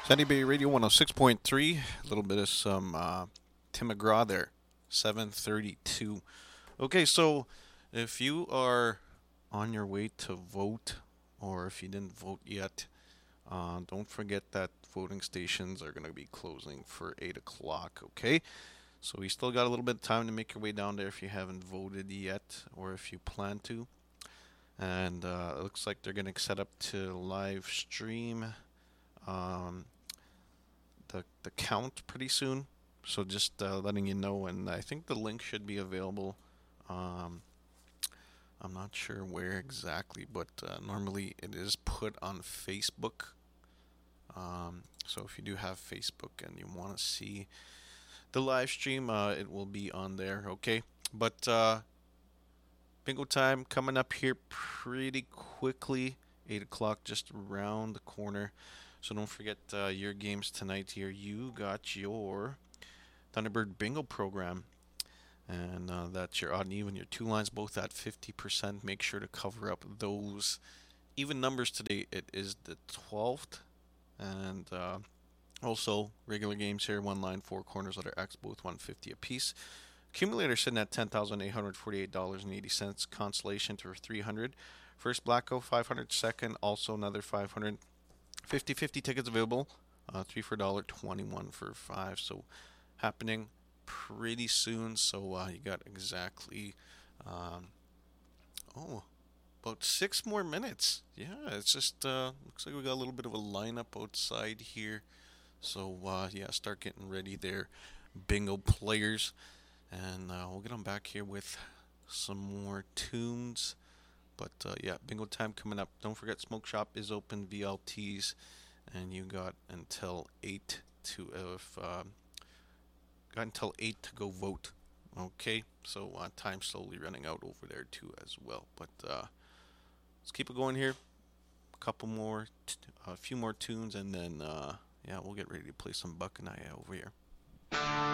Sunny Bay Radio 106.3. A little bit of some Tim McGraw there. 7:32. Okay, so if you are on your way to vote, or if you didn't vote yet, don't forget that voting stations are going to be closing for 8 o'clock, okay? So we still got a little bit of time to make your way down there if you haven't voted yet, or if you plan to. And it looks like they're going to set up to live stream um, the count pretty soon. So just letting you know, and I think the link should be available. Um, I'm not sure where exactly, but normally it is put on Facebook. So if you do have Facebook and you want to see the live stream, it will be on there. Okay, but bingo time coming up here pretty quickly. 8 o'clock just around the corner. So don't forget your games tonight here. You got your Thunderbird Bingo program. And that's your odd and even. Your two lines both at 50%. Make sure to cover up those even numbers today. It is the 12th. And also regular games here. One line, four corners, letter X, both 150 apiece. Accumulator sitting at $10,848.80. Consolation to 300. First Blacko 500. Second also another 500. 50-50 tickets available. 3 for $1.21 for 5. So happening pretty soon. So you got exactly about 6 more minutes. Yeah, it's just looks like we got a little bit of a lineup outside here. So yeah, start getting ready there, bingo players, and we'll get them back here with some more tunes. But yeah, bingo time coming up. Don't forget, Smoke Shop is open, VLTs, and you got until 8 to to go vote. Okay, so time slowly running out over there too as well. But let's keep it going here. A few more tunes, and then yeah, we'll get ready to play some Buckeye over here.